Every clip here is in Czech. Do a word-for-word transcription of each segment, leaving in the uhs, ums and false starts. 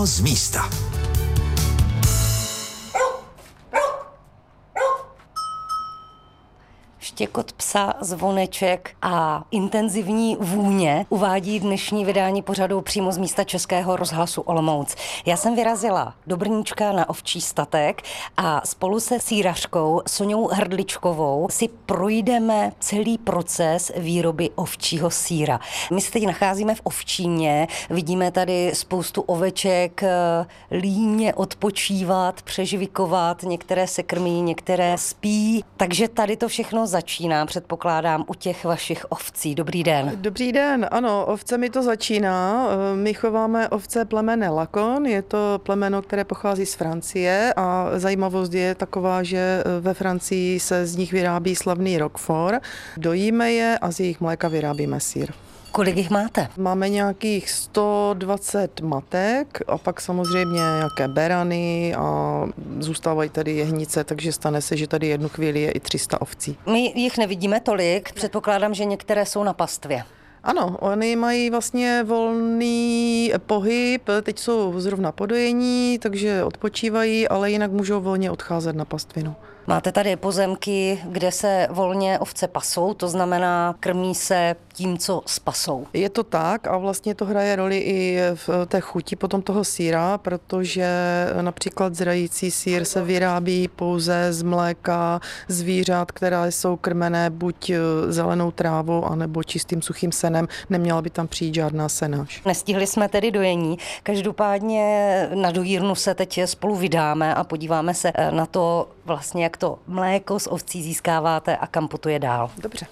Přímo z místa. Štěkot psa, zvoneček a intenzivní vůně uvádí dnešní vydání pořadu Přímo z místa Českého rozhlasu Olomouc. Já jsem vyrazila do Brníčka na ovčí statek a spolu se sýrařkou Soňou Hrdličkovou si projdeme celý proces výroby ovčího sýra. My se teď nacházíme v ovčíně, vidíme tady spoustu oveček líně odpočívat, přežvikovat, některé se krmí, některé spí, takže tady to všechno začíná, předpokládám, u těch vašich ovcí. Dobrý den. Dobrý den, ano, ovcemi to začíná. My chováme ovce plemene Lacon, je to plemeno, které pochází z Francie a zajímavost je taková, že ve Francii se z nich vyrábí slavný Roquefort. Dojíme je a z jejich mléka vyrábíme sýr. Kolik jich máte? Máme nějakých sto dvacet matek a pak samozřejmě nějaké berany a zůstávají tady jehnice, takže stane se, že tady jednu chvíli je i tři sta ovcí. My jich nevidíme tolik, předpokládám, že některé jsou na pastvě. Ano, oni mají vlastně volný pohyb, teď jsou zrovna po dojení, takže odpočívají, ale jinak můžou volně odcházet na pastvinu. Máte tady pozemky, kde se volně ovce pasou, to znamená krmí se tím, co spasou. Je to tak a vlastně to hraje roli i v té chuti potom toho sýra, protože například zrající sýr se vyrábí pouze z mléka zvířat, které jsou krmené buď zelenou trávou, anebo čistým suchým senem. Neměla by tam přijít žádná senáž. Nestihli jsme tedy dojení. Každopádně na dojírnu se teď spolu vydáme a podíváme se na to vlastně, jak to mléko z ovcí získáváte a kam putuje dál. Dobře.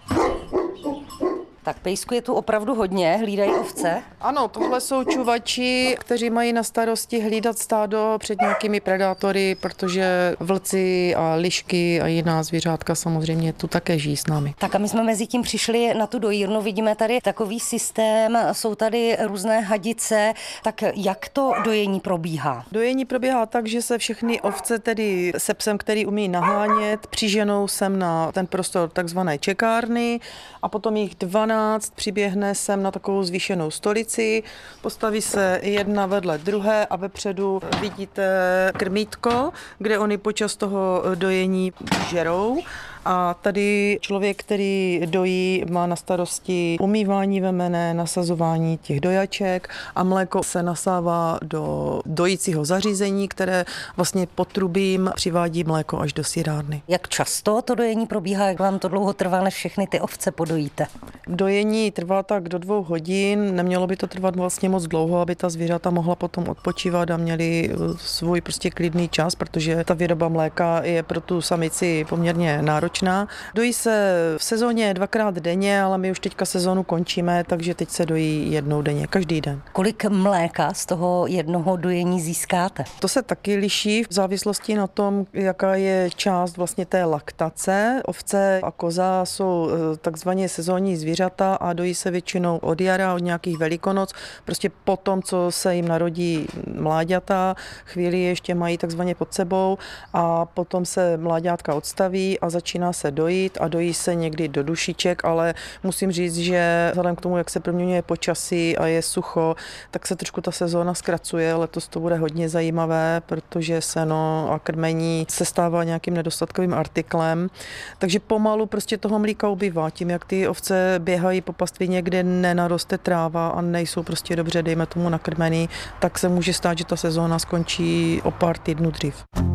Tak pejsku je tu opravdu hodně, hlídají ovce. Ano, tohle jsou čuvači, kteří mají na starosti hlídat stádo před nějakými predátory, protože vlci a lišky a jiná zvířátka samozřejmě tu také žijí s námi. Tak a my jsme mezi tím přišli na tu dojírnu, vidíme tady takový systém, jsou tady různé hadice, tak jak to dojení probíhá? Dojení probíhá tak, že se všechny ovce tedy se psem, který umí nahánět, přiženou sem na ten prostor takzvané čekárny a potom jich dvanáct přiběhne sem na takovou zvýšenou stolici, postaví se jedna vedle druhé a vepředu vidíte krmítko, kde oni počas toho dojení žerou. A tady člověk, který dojí, má na starosti umývání vemene, nasazování těch dojaček a mléko se nasává do dojícího zařízení, které vlastně potrubím přivádí mléko až do sýrárny. Jak často to dojení probíhá, jak vám to dlouho trvá, než všechny ty ovce podojíte? Dojení trvá tak do dvou hodin, nemělo by to trvat vlastně moc dlouho, aby ta zvířata mohla potom odpočívat a měli svůj prostě klidný čas, protože ta výroba mléka je pro tu samici poměrně náročná. Dojí se v sezóně dvakrát denně, ale my už teďka sezónu končíme, takže teď se dojí jednou denně, každý den. Kolik mléka z toho jednoho dojení získáte? To se taky liší v závislosti na tom, jaká je část vlastně té laktace. Ovce a koza jsou takzvaně sezónní zvířata a dojí se většinou od jara, od nějakých velikonoc, prostě po tom, co se jim narodí mláďata, chvíli ještě mají takzvaně pod sebou a potom se mláďátka odstaví a začíná se dojít a dojí se někdy do dušiček, ale musím říct, že vzhledem k tomu, jak se proměňuje počasí a je sucho, tak se trošku ta sezóna zkracuje. Letos to bude hodně zajímavé, protože seno a krmení se stává nějakým nedostatkovým artiklem. Takže pomalu prostě toho mlíka ubývá. Tím, jak ty ovce běhají po pastvině, kde nenaroste tráva a nejsou prostě dobře, dejme tomu, nakrmený, tak se může stát, že ta sezóna skončí o pár týdnů dřív.